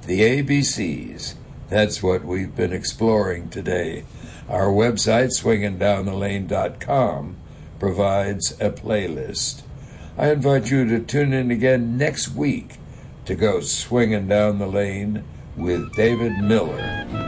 The ABCs. That's what we've been exploring today. Our website, swingingdownthelane.com, provides a playlist. I invite you to tune in again next week to go swinging down the lane with David Miller.